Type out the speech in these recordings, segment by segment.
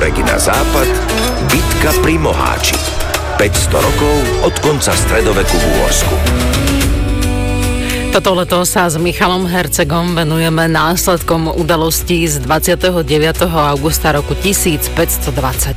Regi na západ, bitka pri Moháči. 500 rokov od konca stredoveku v Úorsku. Toto leto sa s Michalom Hercegom venujeme následkom udalostí z 29. augusta roku 1526.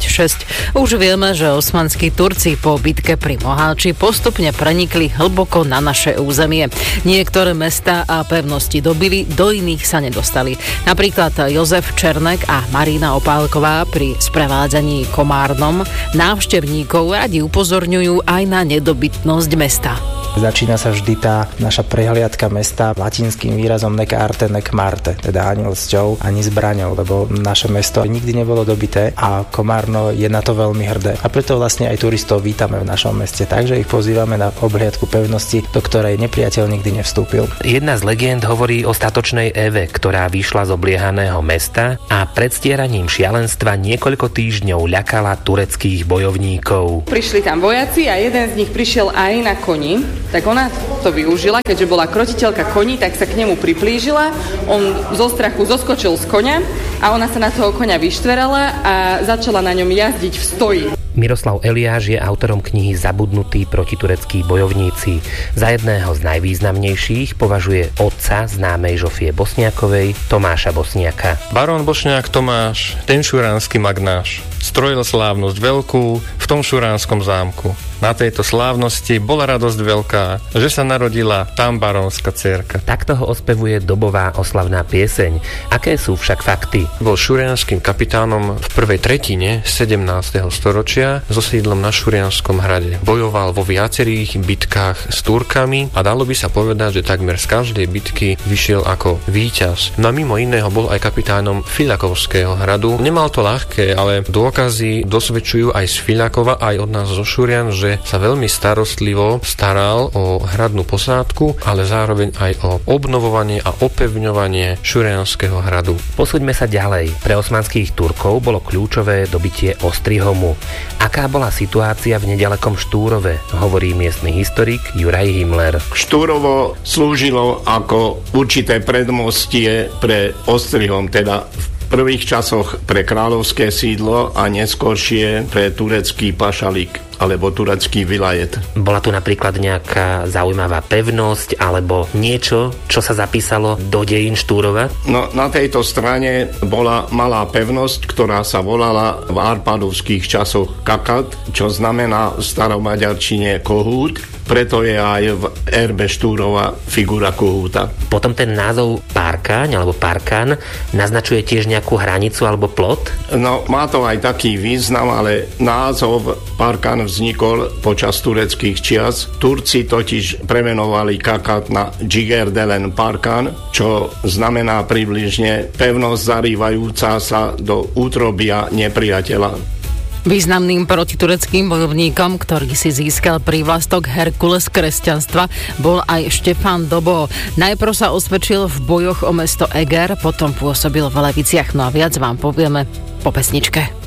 Už vieme, že osmanskí Turci po bitke pri Moháči postupne prenikli hlboko na naše územie. Niektoré mestá a pevnosti dobili, do iných sa nedostali. Napríklad Jozef Černek a Marina Opálková pri sprevádzaní Komárnom návštevníkov radi upozorňujú aj na nedobytnosť mesta. Začína sa vždy tá naša prehliadka mesta latinským výrazom nec arte nec marte, teda ani lsťou, ani zbraňou, lebo naše mesto nikdy nebolo dobité a Komárno je na to veľmi hrdé. A preto vlastne aj turistov vítame v našom meste, takže ich pozývame na obhliadku pevnosti, do ktorej nepriateľ nikdy nevstúpil. Jedna z legend hovorí o statočnej Eve, ktorá vyšla z obliehaného mesta a predstieraním šialenstva niekoľko týždňov ľakala tureckých bojovníkov. Prišli tam vojaci a jeden z nich prišiel aj na koni. Tak ona to využila, keďže bola krotiteľka koní, tak sa k nemu priplížila. On zo strachu zoskočil z koňa a ona sa na toho koňa vyštverala a začala na ňom jazdiť v stoji. Miroslav Eliáš je autorom knihy Zabudnutí protitureckí bojovníci. Za jedného z najvýznamnejších považuje otca známej Žofie Bosniakovej, Tomáša Bosniaka. Barón Bosniak Tomáš, ten šuránsky magnáš, strojil slávnosť veľkú v tom šuránskom zámku. Na tejto slávnosti bola radosť veľká, že sa narodila tam barónska dcérka. Takto ho ospevuje dobová oslavná pieseň. Aké sú však fakty? Bol šurianským kapitánom v prvej tretine 17. storočia so sídlom na Šurianskom hrade. Bojoval vo viacerých bitkách s Turkami a dalo by sa povedať, že takmer z každej bitky vyšiel ako víťaz. No a mimo iného bol aj kapitánom Filakovského hradu. Nemal to ľahké, ale dôkazy dosvedčujú aj z Filakova, aj od nás zo Šurian, že sa veľmi starostlivo staral o hradnú posádku, ale zároveň aj o obnovovanie a opevňovanie Šurianského hradu. Posúďme sa ďalej. Pre osmanských Turkov bolo kľúčové dobitie Ostrihomu. Aká bola situácia v nedalekom Štúrove, hovorí miestny historik Juraj Himmler. Štúrovo slúžilo ako určité predmostie pre Ostrihom, teda v prvých časoch pre kráľovské sídlo a neskôršie pre turecký pašalík alebo turecký vilajet. Bola tu napríklad nejaká zaujímavá pevnosť alebo niečo, čo sa zapísalo do dejín Štúrova? No, na tejto strane bola malá pevnosť, ktorá sa volala v arpadovských časoch Kakat, čo znamená v staromaďarčine kohút. Preto je aj v erbe Štúrova figura kohúta. Potom ten názov Parkáň alebo Parkan naznačuje tiež nejakú hranicu alebo plot? No, má to aj taký význam, ale názov Parkan vznikol počas tureckých čias. Turci totiž premenovali Kakat na Dzsigerdelen Parkan, čo znamená približne pevnosť zarývajúca sa do útrobia nepriateľa. Významným protitureckým bojovníkom, ktorý si získal prívlastok Herkules kresťanstva, bol aj Štefán Dobo. Najprv sa osvedčil v bojoch o mesto Eger, potom pôsobil v Leviciach. No a viac vám povieme po pesničke.